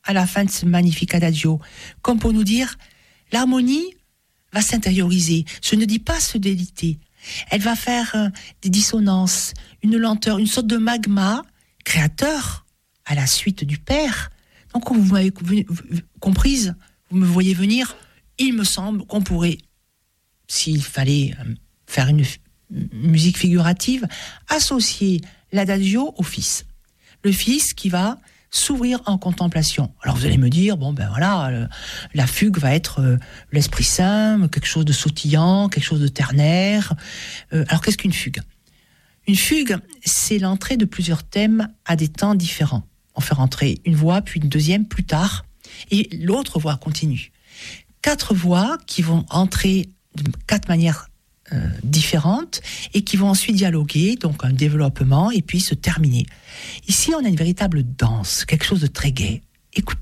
à la fin de ce magnifique adagio, comme pour nous dire, l'harmonie va s'intérioriser. Je ne dis pas se déliter. Elle va faire des dissonances, une lenteur, une sorte de magma créateur à la suite du Père. Donc vous m'avez comprise, vous me voyez venir, il me semble qu'on pourrait, s'il fallait faire une musique figurative, associer l'adagio au Fils. Le Fils qui va s'ouvrir en contemplation. Alors vous allez me dire, la fugue va être l'Esprit Saint, quelque chose de sautillant, quelque chose de ternaire. Alors qu'est-ce qu'une fugue ? Une fugue, c'est l'entrée de plusieurs thèmes à des temps différents. On fait rentrer une voix, puis une deuxième plus tard, et l'autre voix continue. 4 voix qui vont entrer de 4 manières différentes et qui vont ensuite dialoguer, donc un développement, et puis se terminer. Ici, on a une véritable danse, quelque chose de très gai. Écoutez.